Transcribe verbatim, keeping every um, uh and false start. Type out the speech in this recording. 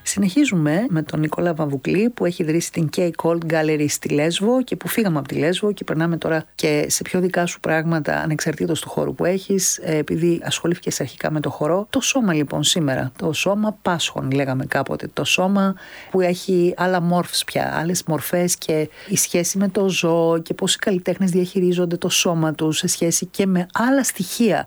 Συνεχίζουμε με τον Νικόλα Βαμβουκλή που έχει ιδρύσει την K Cold Gallery στη Λέσβο και που φύγαμε από τη Λέσβο και περνάμε τώρα και σε πιο δικά σου πράγματα ανεξαρτήτως του χώρου που έχεις, επειδή ασχολήθηκες αρχικά με το χορό. Το σώμα λοιπόν σήμερα, το σώμα Πάσχων λέγαμε κάποτε, το σώμα που έχει άλλα μόρφς πια, άλλες μορφές και η σχέση με το ζώο και πώς οι καλλιτέχνες διαχειρίζονται το σώμα τους σε σχέση και με άλλα στοιχεία